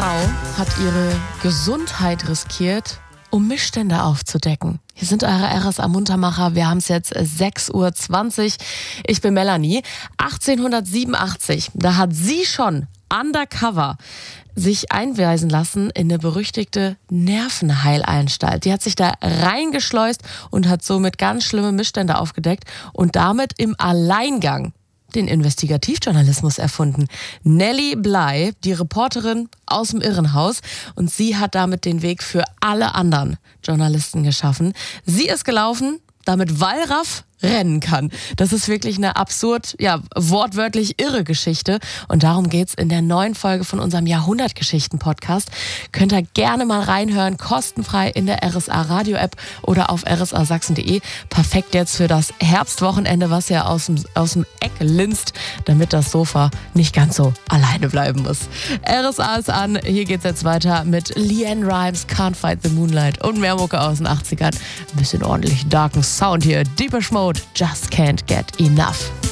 Frau hat ihre Gesundheit riskiert, um Missstände aufzudecken. Hier sind eure RSA-Muntermacher. Wir haben es jetzt 6:20 Uhr. Ich bin Melanie. 1887, da hat sie schon undercover sich einweisen lassen in eine berüchtigte Nervenheilanstalt. Die hat sich da reingeschleust und hat somit ganz schlimme Missstände aufgedeckt und damit im Alleingang den Investigativjournalismus erfunden. Nellie Bly, die Reporterin aus dem Irrenhaus, und sie hat damit den Weg für alle anderen Journalisten geschaffen. Sie ist gelaufen, damit Wallraff rennen kann. Das ist wirklich eine absurd, wortwörtlich irre Geschichte. Und darum geht's in der neuen Folge von unserem Jahrhundertgeschichten-Podcast. Könnt ihr gerne mal reinhören, kostenfrei in der RSA-Radio-App oder auf rsasachsen.de. Perfekt jetzt für das Herbstwochenende, was ja aus dem Eck linst, damit das Sofa nicht ganz so alleine bleiben muss. RSA ist an. Hier geht's jetzt weiter mit Leanne Rimes, Can't Fight the Moonlight und mehr Mucke aus den 80ern. Ein bisschen ordentlich darken Sound hier. Deepish Mode, Just Can't Get Enough.